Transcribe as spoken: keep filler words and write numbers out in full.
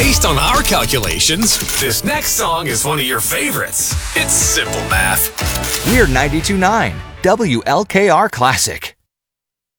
Based on our calculations, this next song is one of your favorites. It's simple math. We're ninety-two point nine W L K R Classic.